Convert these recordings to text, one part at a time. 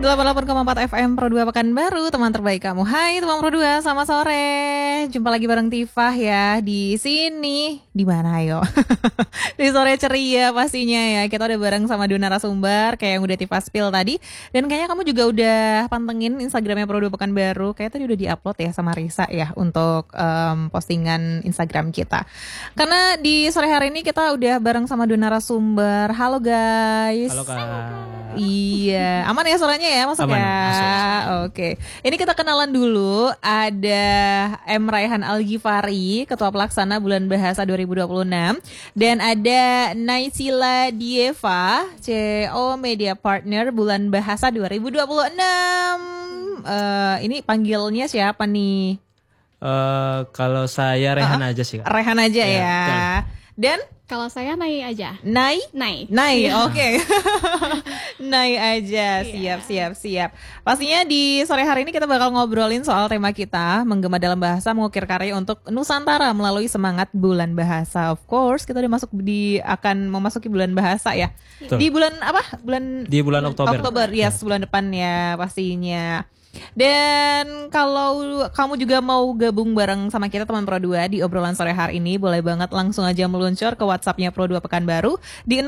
88,4 FM Pro 2 Pekanbaru, teman terbaik kamu. Hai teman Pro 2, selamat sore. Jumpa lagi bareng Tifah ya di sini. Di mana ayo? Di sore ceria pastinya ya. Kita udah bareng sama dua narasumber kayak yang udah Tifah spill tadi. Dan kayaknya kamu juga udah pantengin Instagramnya Pro 2 Pekanbaru. Kayaknya tadi udah diupload ya sama Risa ya untuk postingan Instagram kita. Karena di sore hari ini kita udah bareng sama dua narasumber. Halo guys. Halo Kak. Iya, aman ya suaranya ya, masuk Aman, ya. masuk. Oke. Ini kita kenalan dulu. Ada M. Raihan Al-Ghifari, Ketua Pelaksana Bulan Bahasa 2026, dan ada Naysila Dieva, CEO Media Partner Bulan Bahasa 2026. Ini panggilnya siapa nih? Kalau saya Rehan aja sih Kak. Rehan aja Iya, ya. betul. Dan Kalau saya Nai aja. Nai, Iya. oke. Nai aja, siap. Pastinya di sore hari ini kita bakal ngobrolin soal tema kita, menggema dalam bahasa, mengukir karya untuk Nusantara melalui semangat bulan bahasa. Of course, kita udah akan memasuki bulan bahasa ya. Betul. Di bulan apa? Di bulan Oktober. Yes, bulan depan ya pastinya. Dan kalau kamu juga mau gabung bareng sama kita teman Pro 2 di obrolan sore hari ini, boleh banget langsung aja meluncur ke WhatsApp-nya Pro 2 Pekanbaru di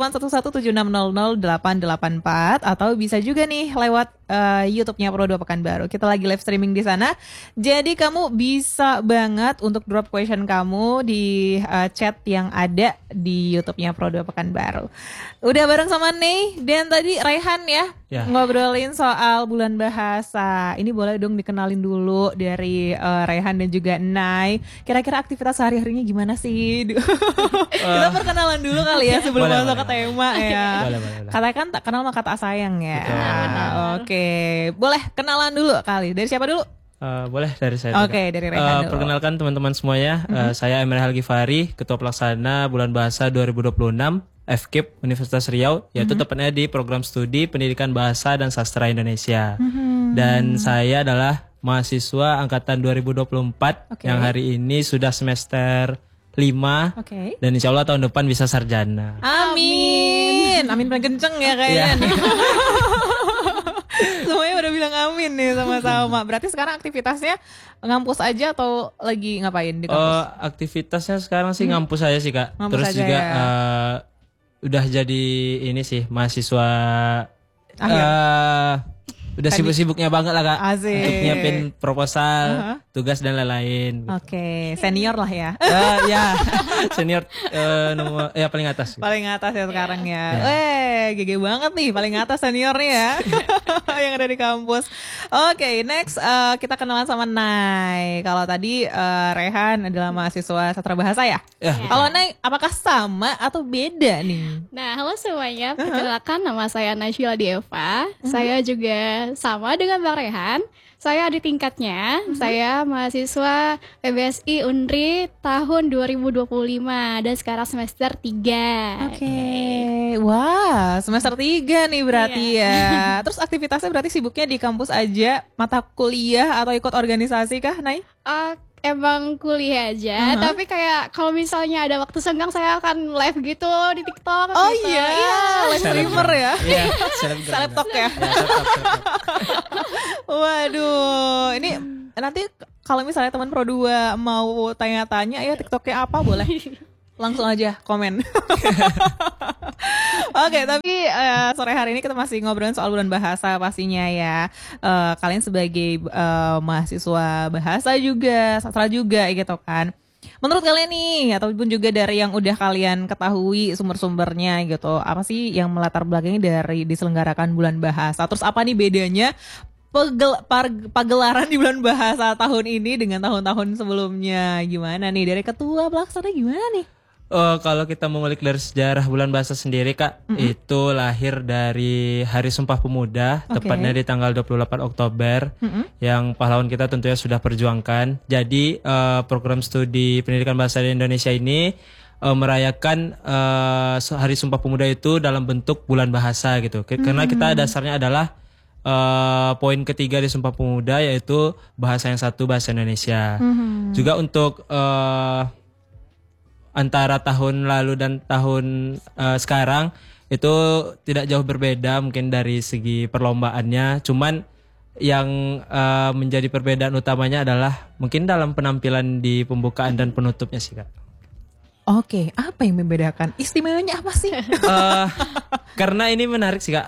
081176000884 atau bisa juga nih lewat YouTube-nya Pro 2 Pekanbaru. Kita lagi live streaming di sana. Jadi kamu bisa banget untuk drop question kamu di chat yang ada di YouTube-nya Pro 2 Pekanbaru. Udah bareng sama Ney dan tadi Raihan ya. Ngobrolin soal bulan bahasa. Ini boleh dong dikenalin dulu dari Raihan dan juga Nay. Kira-kira aktivitas sehari-harinya gimana sih? Kita perkenalan dulu kali ya sebelum masuk ke tema ya. Boleh. Katakan tak kenal maka tak sayang ya. Benar. Oke, boleh kenalan dulu kali. Dari siapa dulu? Boleh dari saya. Oke, dari Rehan dulu. Perkenalkan teman-teman semuanya. Saya M. Raihan Al-Ghifari, Ketua Pelaksana Bulan Bahasa 2026 FKIP Universitas Riau, yaitu tepatnya di Program Studi Pendidikan Bahasa dan Sastra Indonesia. Dan saya adalah mahasiswa angkatan 2024 yang hari ini sudah semester 5. Dan insya Allah tahun depan bisa sarjana. Amin paling kenceng ya kayaknya nih. Semuanya udah bilang amin nih sama-sama. Berarti sekarang aktivitasnya ngampus aja atau lagi ngapain di kampus? Aktivitasnya sekarang sih ngampus aja sih Kak. Ngampus Terus aja juga ya. udah jadi ini sih mahasiswa Akhir. udah sibuk-sibuknya banget lah Kak. Asik. Untuk nyiapin proposal, tugas dan lain-lain. Oke, senior lah ya. Ya senior nomor paling atas. Paling atas ya sekarang ya. GG banget nih paling atas seniornya ya. Yang ada di kampus. Oke, next kita kenalan sama Nay. Kalau tadi Rehan adalah mahasiswa sastra bahasa ya. Kalau Nay apakah sama atau beda nih? Nah, halo semuanya. Perkenalkan, nama saya Naysila Dieva. Saya juga sama dengan Bang Rehan. Saya di tingkatnya, saya mahasiswa PBSI Unri tahun 2025 dan sekarang semester 3. Oke. Wah, semester 3 nih berarti ya. Terus aktivitasnya berarti sibuknya di kampus aja, mata kuliah atau ikut organisasi kah, Nay? Emang kuliah aja, tapi kayak kalau misalnya ada waktu senggang saya akan live gitu di TikTok. Oh gitu. iya, live streamer ya. Iya, Selebtok ya. Waduh, ini nanti kalau misalnya teman Pro 2 mau tanya-tanya ya TikToknya apa boleh langsung aja komen. Oke, tapi sore hari ini kita masih ngobrolin soal bulan bahasa pastinya ya. Kalian sebagai mahasiswa bahasa juga, sastra juga gitu kan. Menurut kalian nih, ataupun juga dari yang udah kalian ketahui sumber-sumbernya gitu, apa sih yang melatar belakangnya dari diselenggarakan bulan bahasa? Terus apa nih bedanya pagelaran di bulan bahasa tahun ini dengan tahun-tahun sebelumnya? Gimana nih dari ketua pelaksana gimana nih? Kalau kita mengulik dari sejarah bulan bahasa sendiri Kak, itu lahir dari Hari Sumpah Pemuda, tepatnya di tanggal 28 Oktober, yang pahlawan kita tentunya sudah perjuangkan. Jadi program studi pendidikan bahasa di Indonesia ini merayakan Hari Sumpah Pemuda itu dalam bentuk bulan bahasa gitu. Karena kita dasarnya adalah poin ketiga di Sumpah Pemuda, yaitu bahasa yang satu, bahasa Indonesia. Juga untuk antara tahun lalu dan tahun sekarang itu tidak jauh berbeda mungkin dari segi perlombaannya, cuman yang menjadi perbedaan utamanya adalah mungkin dalam penampilan di pembukaan dan penutupnya sih Kak. Oke, apa yang membedakan? Istimewanya apa sih? Karena ini menarik sih Kak.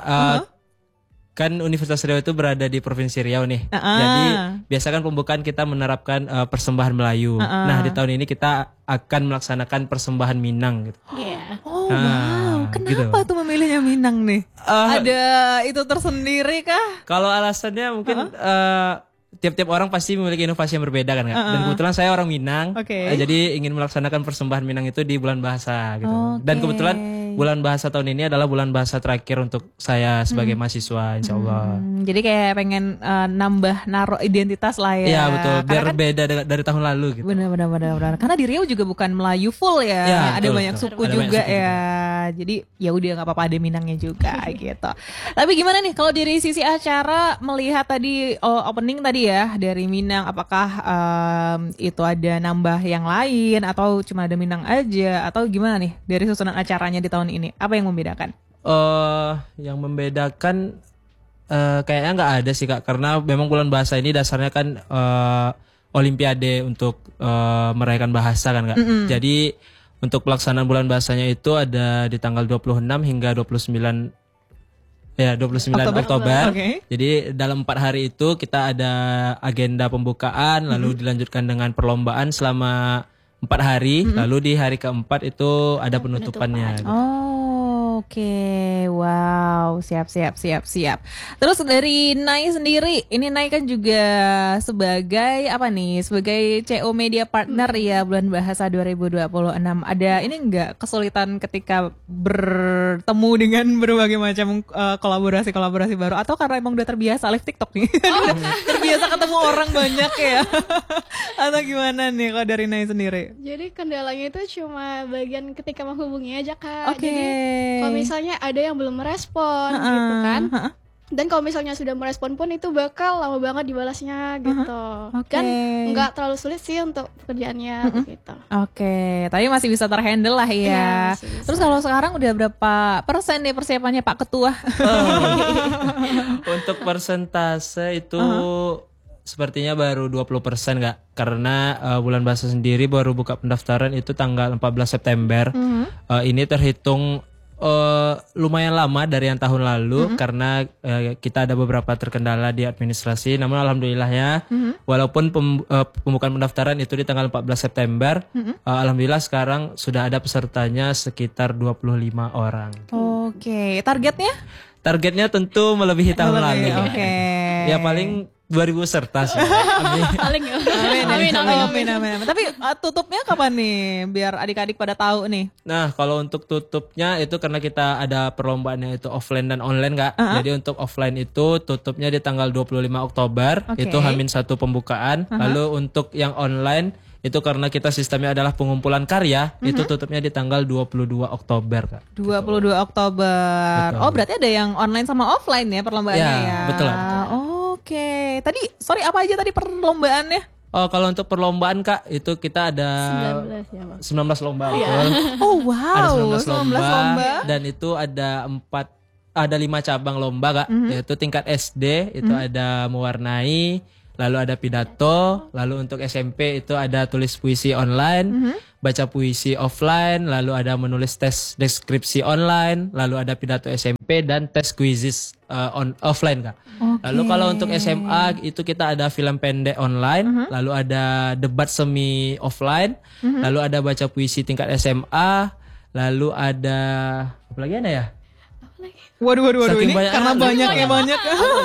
Kan Universitas Riau itu berada di Provinsi Riau nih. Jadi biasa kan pembukaan kita menerapkan persembahan Melayu. Nah di tahun ini kita akan melaksanakan persembahan Minang gitu. Oh wow, kenapa tuh memilihnya Minang nih? Ada itu tersendiri kah? Kalau alasannya mungkin tiap-tiap orang pasti memiliki inovasi yang berbeda kan Kak. Dan kebetulan saya orang Minang. Jadi ingin melaksanakan persembahan Minang itu di bulan bahasa gitu. Dan kebetulan bulan bahasa tahun ini adalah bulan bahasa terakhir untuk saya sebagai mahasiswa insya Allah. Jadi kayak pengen naruh identitas lah ya. Iya betul, biar kan, beda dari tahun lalu gitu. Benar. Karena di Riau juga bukan Melayu full ya. Ada banyak suku juga ya. Jadi ya udah nggak apa-apa ada Minangnya juga gitu. Tapi gimana nih kalau dari sisi acara melihat tadi opening tadi ya dari Minang, apakah itu ada nambah yang lain atau cuma ada Minang aja atau gimana nih dari susunan acaranya di tahun ini? Apa yang membedakan? Yang membedakan kayaknya nggak ada sih Kak, karena memang bulan bahasa ini dasarnya kan olimpiade untuk merayakan bahasa kan Kak. Jadi untuk pelaksanaan bulan bahasanya itu ada di tanggal 26 hingga 29 Oktober. Jadi dalam 4 hari itu kita ada agenda pembukaan, lalu dilanjutkan dengan perlombaan selama 4 hari, lalu di hari keempat itu ada penutupannya. Oke, wow, siap. Terus dari Nai sendiri, ini Nai kan juga sebagai apa nih? Sebagai CO Media Partner ya bulan bahasa 2026. Ada ini enggak kesulitan ketika bertemu dengan berbagai macam kolaborasi baru atau karena emang udah terbiasa live TikTok nih? Terbiasa ketemu orang banyak ya? Atau gimana nih kalau dari Nai sendiri? Jadi kendalanya itu cuma bagian ketika menghubungi aja Kak. Jadi kalau misalnya ada yang belum merespon gitu kan. Dan kalau misalnya sudah merespon pun itu bakal lama banget dibalasnya gitu. Dan nggak terlalu sulit sih untuk pekerjaannya gitu. Tapi masih bisa terhandle lah ya. Terus kalau sekarang udah berapa persen nih persiapannya Pak Ketua? Untuk persentase itu sepertinya baru 20% Kak. Karena bulan bahasa sendiri baru buka pendaftaran itu tanggal 14 September. Ini terhitung lumayan lama dari yang tahun lalu karena kita ada beberapa terkendala di administrasi. Namun alhamdulillahnya walaupun pembukaan pendaftaran itu di tanggal 14 September, alhamdulillah sekarang sudah ada pesertanya sekitar 25 orang. Targetnya? Targetnya tentu melebihi tahun lalu. Ya paling 2000 peserta sih. Amin. Tapi tutupnya kapan nih? Biar adik-adik pada tahu nih. Nah, kalau untuk tutupnya itu karena kita ada perlombaannya itu offline dan online Kak. Jadi untuk offline itu tutupnya di tanggal 25 Oktober. Itu H-1 pembukaan. Lalu untuk yang online itu karena kita sistemnya adalah pengumpulan karya, itu tutupnya di tanggal 22 Oktober Kak. 22 Oktober. Betul. Oh, berarti ada yang online sama offline ya perlombaannya ya? Betul. Tadi sorry apa aja tadi perlombaannya? Kalau untuk perlombaan Kak itu kita ada 19 lomba. Oh wow. Ada 19 lomba dan itu ada 5 cabang lomba Kak. Yaitu tingkat SD itu ada mewarnai, lalu ada pidato, lalu untuk SMP itu ada tulis puisi online, baca puisi offline, lalu ada menulis tes deskripsi online, lalu ada pidato SMP dan tes quizzes offline Kak. Lalu kalau untuk SMA itu kita ada film pendek online, lalu ada debat semi offline, lalu ada baca puisi tingkat SMA, lalu ada apa lagi ada ya? Waduh ini banyak, karena banyak.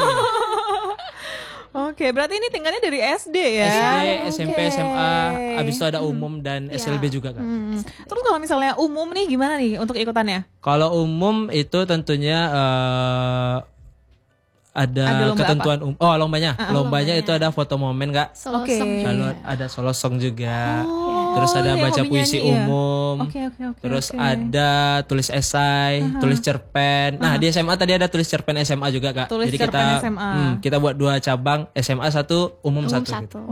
Berarti ini tinggalnya dari SD ya? SD, SMP, SMA, habis itu ada umum dan SLB juga Kak. Terus kalau misalnya umum nih gimana nih untuk ikutannya? Kalau umum itu tentunya ada ketentuan lombanya. Lombanya itu ada foto momen Kak. Lalu ada solo song juga. Terus ada baca puisi umum. Terus ada tulis esai, tulis cerpen. Nah, di SMA tadi ada tulis cerpen SMA juga Kak. Jadi kita buat 2 cabang, SMA 1, umum 1. Oh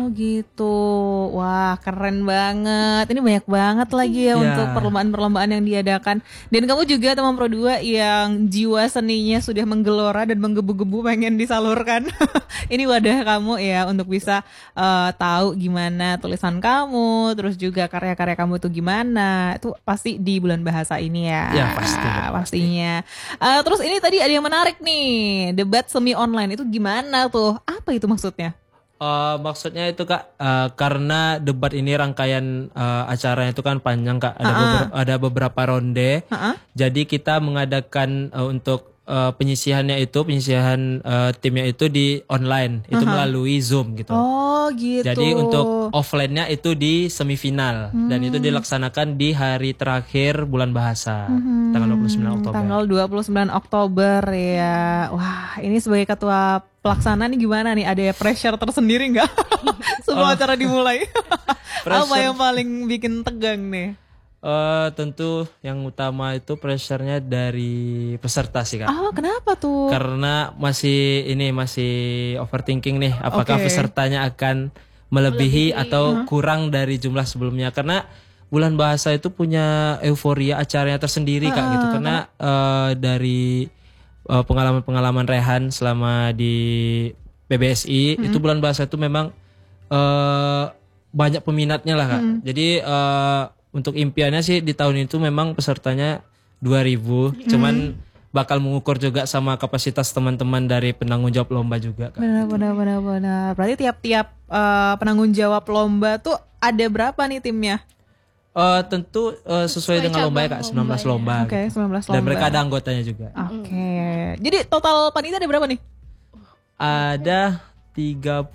gitu. Wah, keren banget. Ini banyak banget lagi ya untuk perlombaan-perlombaan yang diadakan. Dan kamu juga teman Pro 2 yang jiwa seninya sudah menggelora dan menggebu-gebu pengen disalurkan. Ini wadah kamu ya untuk bisa tahu gimana tulisan kamu, terus juga karya-karya kamu tuh gimana. Itu pasti di bulan bahasa ini ya. Ya pasti. Pastinya. Terus ini tadi ada yang menarik nih, debat semi online itu gimana tuh? Apa itu maksudnya? Maksudnya itu Kak, karena debat ini rangkaian acaranya itu kan panjang Kak, ada beberapa ronde. Jadi kita mengadakan untuk penyisihan timnya itu di online, itu melalui Zoom gitu. Oh gitu. Jadi untuk offline-nya itu di semifinal dan itu dilaksanakan di hari terakhir bulan bahasa, tanggal 29 Oktober. Tanggal 29 Oktober ya. Wah, ini sebagai ketua pelaksana nih gimana nih? Ada pressure tersendiri nggak? Semua acara dimulai. Apa yang paling bikin tegang nih? Tentu yang utama itu pressure-nya dari peserta sih Kak. Oh, kenapa tuh? Karena masih overthinking nih, apakah pesertanya akan melebihi atau kurang dari jumlah sebelumnya. Karena bulan bahasa itu punya euforia acaranya tersendiri Kak gitu. Karena dari pengalaman Rehan selama di PBSI itu bulan bahasa itu memang banyak peminatnya lah Kak. Jadi untuk impiannya sih di tahun itu memang pesertanya 2.000, cuman bakal mengukur juga sama kapasitas teman-teman dari penanggung jawab lomba juga Kak. Benar. Berarti tiap-tiap penanggung jawab lomba tuh ada berapa nih timnya? Tentu sesuai dengan lomba ya Kak, 19 lomba. Oke, 19 lomba. Dan mereka ada anggotanya juga. Oke. Jadi total panitia ada berapa nih? Ada 31.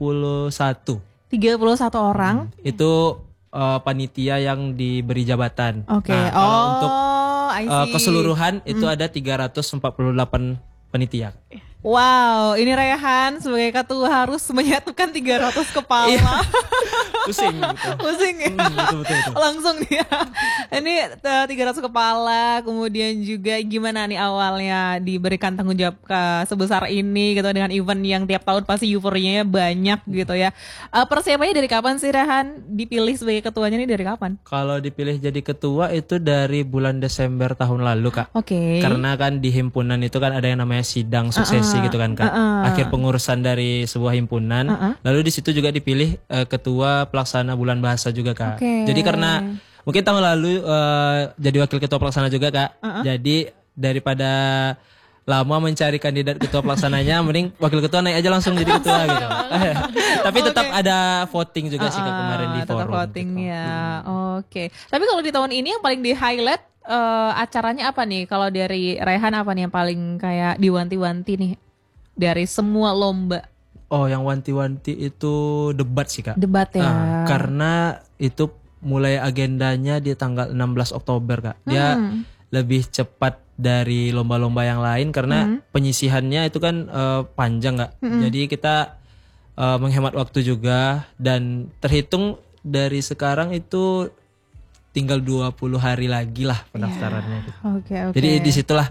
31 orang. Itu panitia yang diberi jabatan. Oke. Nah, kalau untuk I see. keseluruhan itu ada 348 panitia. Wow, ini Rehan sebagai ketua harus menyatukan 300 kepala. Pusing gitu. Pusing ya. Betul. Langsung dia. Ini 300 kepala, kemudian juga gimana nih awalnya diberikan tanggung jawab sebesar ini gitu dengan event yang tiap tahun pasti euforianya banyak gitu ya. Persiapannya dari kapan sih Rehan dipilih sebagai ketuanya nih dari kapan? Kalau dipilih jadi ketua itu dari bulan Desember tahun lalu Kak. Oke. Karena kan di himpunan itu kan ada yang namanya sidang suksesi gitu kan Kak. Akhir pengurusan dari sebuah himpunan. Lalu di situ juga dipilih ketua pelaksana bulan bahasa juga Kak. Jadi karena mungkin tahun lalu jadi wakil ketua pelaksana juga Kak. Jadi daripada lama mencari kandidat ketua pelaksananya, mending wakil ketua naik aja langsung jadi ketua gitu. Tapi tetap ada voting juga sih Kak kemarin di tetap forum. voting gitu. ya. Oke. Tapi kalau di tahun ini yang paling di highlight acaranya apa nih? Kalau dari Rehan apa nih yang paling kayak diwanti-wanti nih dari semua lomba? Oh, yang wanti-wanti itu debat sih Kak. Debat ya. Karena itu mulai agendanya di tanggal 16 Oktober Kak. Dia lebih cepat dari lomba-lomba yang lain karena penyisihannya itu kan panjang Kak. Jadi kita menghemat waktu juga dan terhitung dari sekarang itu tinggal 20 hari lagi lah pendaftarannya. Gitu. Oke. Jadi disitulah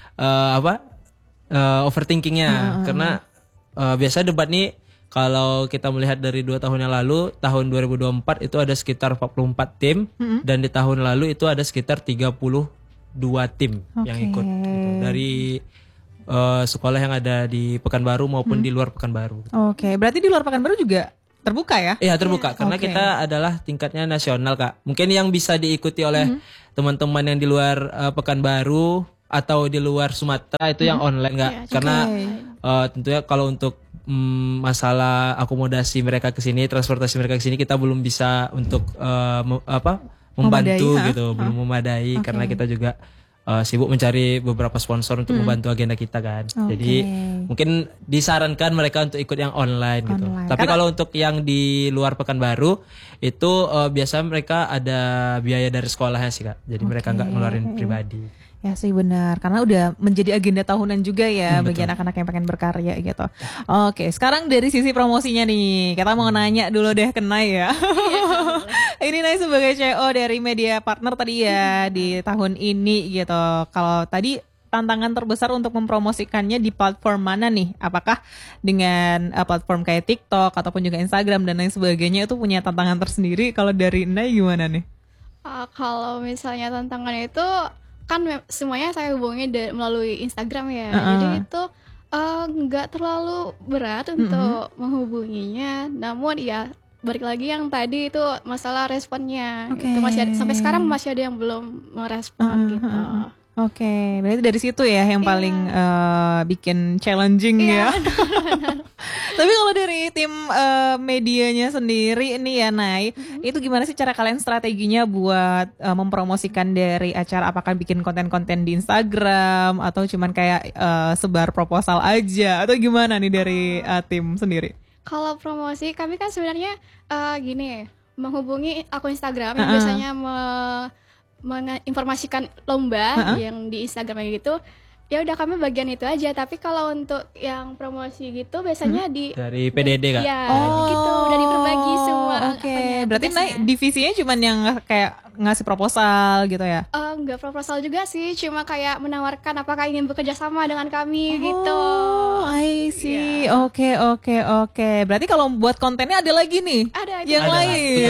overthinkingnya karena biasa debat nih kalau kita melihat dari 2 tahun yang lalu, tahun 2024 itu ada sekitar 44 tim dan di tahun lalu itu ada sekitar 32 tim yang ikut gitu. Dari sekolah yang ada di Pekanbaru maupun di luar Pekanbaru. Oke, berarti di luar Pekanbaru juga terbuka ya? Iya terbuka karena kita adalah tingkatnya nasional Kak. Mungkin yang bisa diikuti oleh teman-teman yang di luar Pekanbaru atau di luar Sumatera itu yang online Kak. Karena tentunya kalau untuk masalah akomodasi mereka ke sini, transportasi mereka ke sini kita belum bisa untuk membantu gitu, belum memadai karena kita juga sibuk mencari beberapa sponsor untuk membantu agenda kita kan. Jadi mungkin disarankan mereka untuk ikut yang online gitu. Tapi kalau untuk yang di luar Pekanbaru itu biasanya mereka ada biaya dari sekolahnya sih Kak. Jadi mereka nggak ngeluarin pribadi. Ya sih benar, karena udah menjadi agenda tahunan juga ya bagi anak-anak yang pengen berkarya gitu. Oke, sekarang dari sisi promosinya nih, kita mau nanya dulu deh ke Nay ya. Ini Nay sebagai CEO dari media partner tadi ya di tahun ini gitu. Kalau tadi tantangan terbesar untuk mempromosikannya di platform mana nih? Apakah dengan platform kayak TikTok ataupun juga Instagram dan lain sebagainya itu punya tantangan tersendiri? Kalau dari Nay gimana nih? Kalau misalnya tantangan itu kan semuanya saya hubungi melalui Instagram ya. Jadi itu nggak terlalu berat untuk menghubunginya. Namun ya balik lagi yang tadi itu masalah responnya. Itu masih ada, sampai sekarang masih ada yang belum merespon gitu. Oke, berarti dari situ ya yang paling bikin challenging ya. Tapi kalau dari tim medianya sendiri ini ya Nay, itu gimana sih cara kalian strateginya buat mempromosikan dari acara? Apakah bikin konten-konten di Instagram atau cuman kayak sebar proposal aja atau gimana nih dari tim sendiri? Kalau promosi kami kan sebenarnya gini, menghubungi akun Instagram yang biasanya menginformasikan lomba yang di Instagram gitu. Ya udah kami bagian itu aja. Tapi kalau untuk yang promosi gitu biasanya dari PDD Kak. Ya, gitu udah dibagi semua. Oke, berarti Nay divisinya cuman yang kayak ngasih proposal gitu ya? Enggak proposal juga sih, cuma kayak menawarkan apakah ingin bekerja sama dengan kami gitu. I see. Oke. Berarti kalau buat kontennya ada lagi nih? Ada yang lain.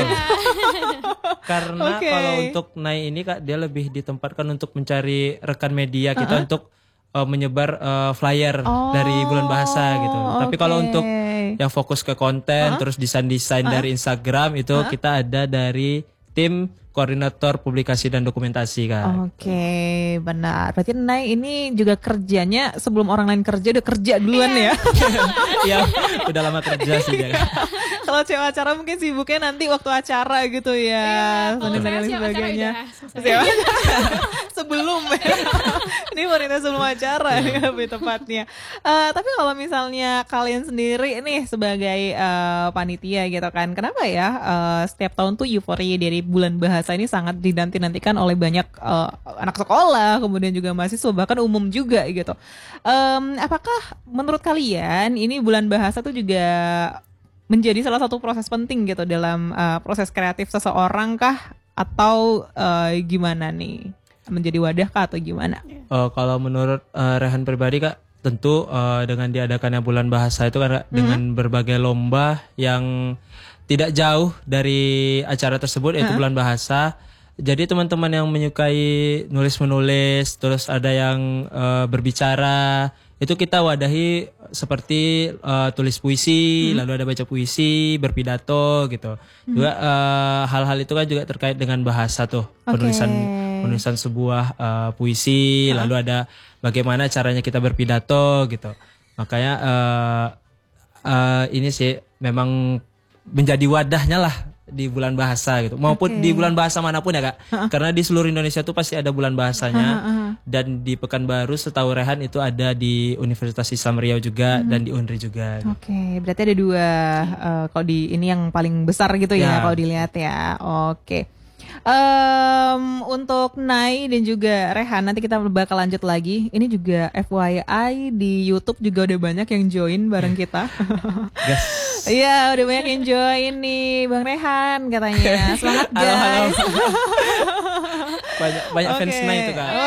Karena kalau untuk Nay ini Kak, dia lebih ditempatkan untuk mencari rekan media kita untuk menyebar flyer dari bulan bahasa gitu. Tapi kalau untuk yang fokus ke konten terus desain-desain dari Instagram itu kita ada dari tim koordinator publikasi dan dokumentasi Kak. Oke, benar. Berarti Nay ini juga kerjanya sebelum orang lain kerja udah kerja duluan ya? Iya, udah lama kerja sih Kak. Kalau cewek acara mungkin sibuknya nanti waktu acara gitu ya, dan lain sebagainya. Sebelum ini wanita sebelum acara nih lebih tepatnya. Tapi kalau misalnya kalian sendiri nih sebagai panitia gitu kan, kenapa ya setiap tahun tuh euforia dari bulan bahasa ini sangat dinanti-nantikan oleh banyak anak sekolah, kemudian juga mahasiswa, bahkan umum juga gitu. Apakah menurut kalian ini bulan bahasa tuh juga menjadi salah satu proses penting gitu dalam proses kreatif seseorang kah? Atau gimana nih? Menjadi wadah kah atau gimana? Kalau menurut Rehan pribadi Kak, tentu dengan diadakannya bulan bahasa itu kan dengan berbagai lomba yang tidak jauh dari acara tersebut yaitu bulan bahasa. Jadi teman-teman yang menyukai nulis-menulis, terus ada yang berbicara, itu kita wadahi seperti tulis puisi, lalu ada baca puisi, berpidato gitu. Juga hal-hal itu kan juga terkait dengan bahasa tuh, penulisan sebuah puisi, lalu ada bagaimana caranya kita berpidato gitu. Makanya ini sih memang menjadi wadahnya lah di bulan bahasa gitu, maupun di bulan bahasa manapun ya Kak, karena di seluruh Indonesia tuh pasti ada bulan bahasanya. Dan di Pekanbaru setahu Rehan itu ada di Universitas Islam Riau juga dan di Unri juga. Oke, berarti ada dua kalau di ini yang paling besar gitu ya kalau dilihat ya. Oke. Untuk Nay dan juga Rehan nanti kita bakal lanjut lagi. Ini juga FYI di YouTube juga udah banyak yang join bareng kita. Iya, udah banyak yang join nih Bang Rehan katanya. Semangat guys. Banyak fans Nay itu Kak.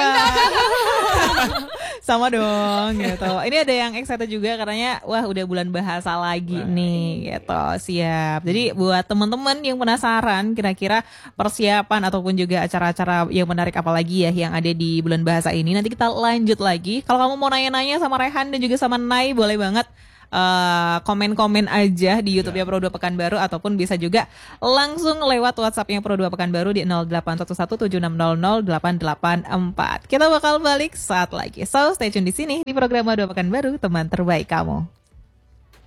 Sama dong gitu. Ini ada yang excited juga katanya wah udah bulan bahasa lagi nih gitu. Siap. Jadi buat teman-teman yang penasaran kira-kira persiapan ataupun juga acara-acara yang menarik apa lagi ya yang ada di bulan bahasa ini, nanti kita lanjut lagi. Kalau kamu mau nanya-nanya sama Rehan dan juga sama Nay boleh banget komen-komen aja di YouTube-nya Pro 2 Pekanbaru ataupun bisa juga langsung lewat WhatsApp-nya Pro 2 Pekanbaru di 081176000884. Kita bakal balik saat lagi. So stay tune di sini di program Pro 2 Pekanbaru, teman terbaik kamu.